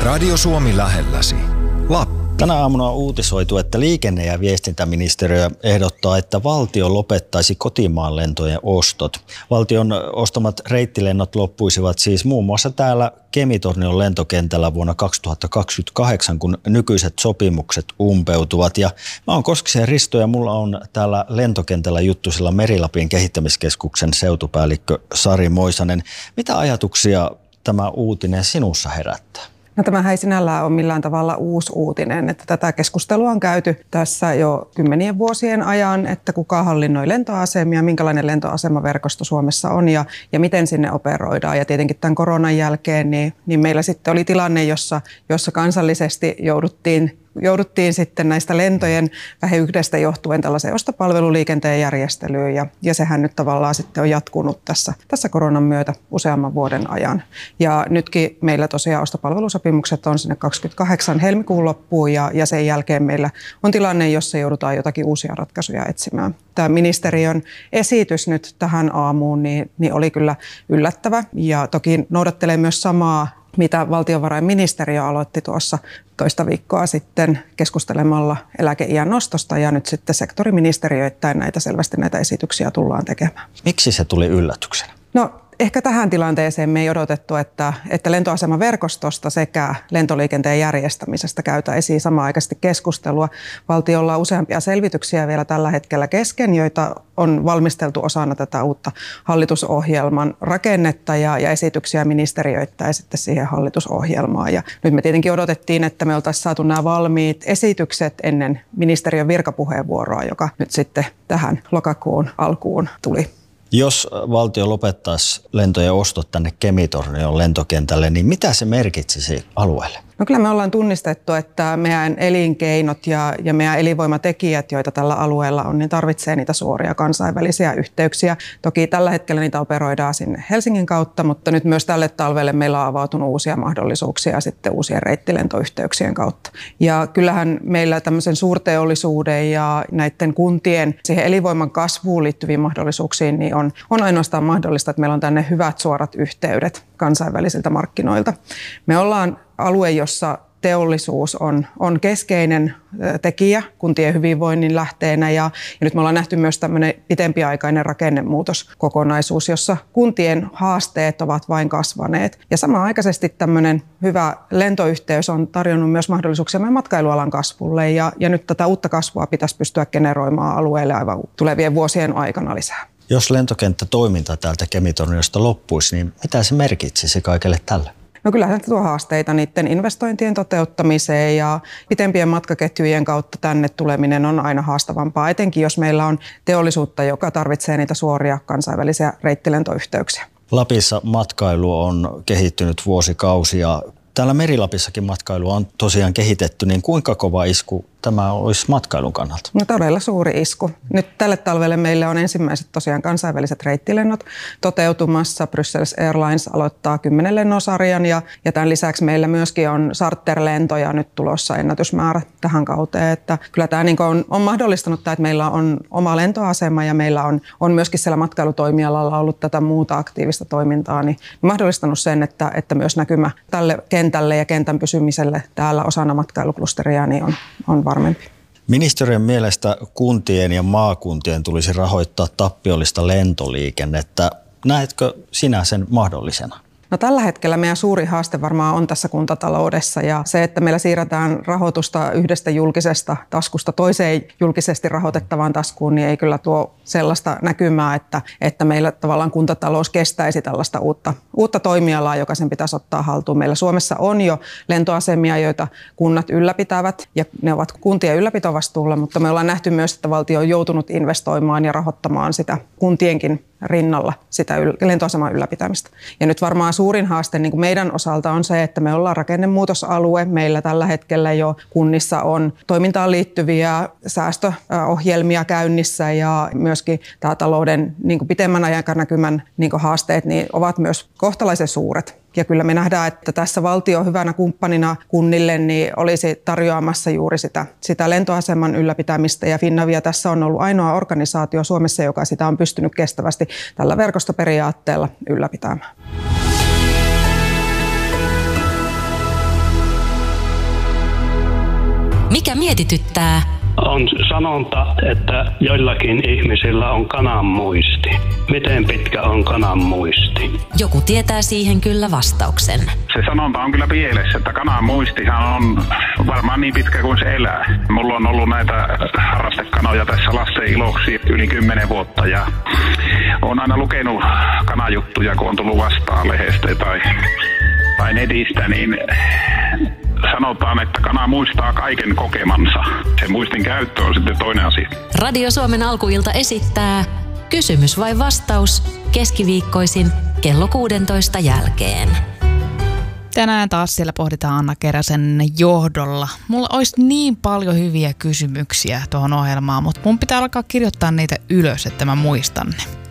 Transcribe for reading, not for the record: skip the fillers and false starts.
Radio Suomi lähelläsi. Lappi. Tänä aamuna on uutisoitu, että liikenne- ja viestintäministeriö ehdottaa, että valtio lopettaisi kotimaan lentojen ostot. Valtion ostamat reittilennot loppuisivat siis muun muassa täällä Kemi-Tornion lentokentällä vuonna 2028, kun nykyiset sopimukset umpeutuvat. Ja mä oon Koskisen Risto ja mulla on täällä lentokentällä juttusilla Meri-Lapin kehittämiskeskuksen seutupäällikkö Sari Moisanen. Mitä ajatuksia tämä uutinen sinussa herättää? No, tämähän ei sinällään ole millään tavalla uusi uutinen, että tätä keskustelua on käyty tässä jo kymmenien vuosien ajan, että kuka hallinnoi lentoasemia, minkälainen lentoasemaverkosto Suomessa on ja miten sinne operoidaan. Ja tietenkin tämän koronan jälkeen niin meillä sitten oli tilanne, jossa kansallisesti jouduttiin sitten näistä lentojen vähyydestä johtuen tällaiseen ostopalveluliikenteen järjestelyyn ja sehän nyt tavallaan sitten on jatkunut tässä koronan myötä useamman vuoden ajan. Ja nytkin meillä tosiaan ostopalvelusopimukset on sinne 28 helmikuun loppuun ja sen jälkeen meillä on tilanne, jossa joudutaan jotakin uusia ratkaisuja etsimään. Tämä ministeriön esitys nyt tähän aamuun niin oli kyllä yllättävä ja toki noudattelee myös samaa, mitä valtiovarainministeriö aloitti tuossa toista viikkoa sitten keskustelemalla eläkeiän nostosta ja nyt sitten sektoriministeriöittäin selvästi näitä esityksiä tullaan tekemään. Miksi se tuli yllätyksenä? No, ehkä tähän tilanteeseen me ei odotettu, että lentoasemaverkostosta sekä lentoliikenteen järjestämisestä käytäisiin samanaikaisesti keskustelua. Valtiolla on useampia selvityksiä vielä tällä hetkellä kesken, joita on valmisteltu osana tätä uutta hallitusohjelman rakennetta ja esityksiä ministeriöittäin sitten siihen hallitusohjelmaan. Ja nyt me tietenkin odotettiin, että me oltaisiin saatu nämä valmiit esitykset ennen ministeriön virkapuheenvuoroa, joka nyt sitten tähän lokakuun alkuun tuli. Jos valtio lopettaisi lentojen ostot tänne Kemi-Tornion lentokentälle, niin mitä se merkitsisi alueelle? No kyllä me ollaan tunnistettu, että meidän elinkeinot ja meidän elinvoimatekijät, joita tällä alueella on, niin tarvitsee niitä suoria kansainvälisiä yhteyksiä. Toki tällä hetkellä niitä operoidaan sinne Helsingin kautta, mutta nyt myös tälle talvelle meillä on avautunut uusia mahdollisuuksia sitten uusien reittilentoyhteyksien kautta. Ja kyllähän meillä tämmöisen suurteollisuuden ja näiden kuntien siihen elinvoiman kasvuun liittyviin mahdollisuuksiin niin on ainoastaan mahdollista, että meillä on tänne hyvät suorat yhteydet kansainvälisiltä markkinoilta. Me ollaan alue, jossa teollisuus on keskeinen tekijä kuntien hyvinvoinnin lähteenä ja nyt me ollaan nähty myös tämmöinen pitempiaikainen rakennemuutoskokonaisuus, jossa kuntien haasteet ovat vain kasvaneet. Ja samanaikaisesti tämmöinen hyvä lentoyhteys on tarjonnut myös mahdollisuuksia meidän matkailualan kasvulle ja nyt tätä uutta kasvua pitäisi pystyä generoimaan alueelle aivan tulevien vuosien aikana lisää. Jos lentokenttätoiminta täältä Kemi-Torniosta loppuisi, niin mitä se merkitsisi kaikelle tälle? No kyllähän tuo haasteita niiden investointien toteuttamiseen ja pitempien matkaketjujen kautta tänne tuleminen on aina haastavampaa, etenkin jos meillä on teollisuutta, joka tarvitsee niitä suoria kansainvälisiä reittilentoyhteyksiä. Lapissa matkailu on kehittynyt vuosikausia. Täällä Meri-Lapissakin matkailua on tosiaan kehitetty, niin kuinka kova isku tämä olisi matkailun kannalta? No todella suuri isku. Nyt tälle talvelle meillä on ensimmäiset tosiaan kansainväliset reittilennot toteutumassa. Brussels Airlines aloittaa 10 lennosarjan ja tämän lisäksi meillä myöskin on charterlentoja nyt tulossa ennätysmäärä tähän kauteen. Että kyllä tämä on mahdollistanut tämä, että meillä on oma lentoasema ja meillä on myöskin siellä matkailutoimialalla ollut tätä muuta aktiivista toimintaa, niin mahdollistanut sen, että myös näkymä tälle kentälle ja kentän pysymiselle täällä osana matkailuklusteria niin on varmempi. Ministeriön mielestä kuntien ja maakuntien tulisi rahoittaa tappiollista lentoliikennettä. Näetkö sinä sen mahdollisena? No tällä hetkellä meidän suuri haaste varmaan on tässä kuntataloudessa ja se, että meillä siirretään rahoitusta yhdestä julkisesta taskusta toiseen julkisesti rahoitettavaan taskuun, niin ei kyllä tuo sellaista näkymää, että meillä tavallaan kuntatalous kestäisi tällaista uutta toimialaa, joka sen pitäisi ottaa haltuun. Meillä Suomessa on jo lentoasemia, joita kunnat ylläpitävät ja ne ovat kuntien ylläpitovastuulla, mutta me ollaan nähty myös, että valtio on joutunut investoimaan ja rahoittamaan sitä kuntienkin rinnalla sitä lentoaseman ylläpitämistä. Ja nyt varmaan suurin haaste niin kuin meidän osalta on se, että me ollaan rakennemuutosalue. Meillä tällä hetkellä jo kunnissa on toimintaan liittyviä säästöohjelmia käynnissä ja myöskin tämä talouden niin kuin pitemmän ajanäkymän niin kuin haasteet niin ovat myös kohtalaisen suuret. Ja kyllä me nähdään, että tässä valtio hyvänä kumppanina kunnille niin olisi tarjoamassa juuri sitä lentoaseman ylläpitämistä. Ja Finavia tässä on ollut ainoa organisaatio Suomessa, joka sitä on pystynyt kestävästi tällä verkostoperiaatteella ylläpitämään. Mikä mietityttää? On sanonta, että joillakin ihmisillä on kanan muisti. Miten pitkä on kanan muisti? Joku tietää siihen kyllä vastauksen. Se sanonta on kyllä pielessä, että kanan muistihan on varmaan niin pitkä kuin se elää. Mulla on ollut näitä harrastekanoja tässä lasten iloksi yli 10 vuotta ja olen aina lukenut kanajuttuja, kun on tullut vastaan lehdestä tai netistä, niin sanotaan, että kana muistaa kaiken kokemansa. Sen muistin käyttö on sitten toinen asia. Radio Suomen alkuilta esittää Kysymys vai vastaus keskiviikkoisin kello 16 jälkeen. Tänään taas siellä pohditaan Anna Keräsen johdolla. Mulla olisi niin paljon hyviä kysymyksiä tuohon ohjelmaan, mutta mun pitää alkaa kirjoittaa niitä ylös, että mä muistan ne.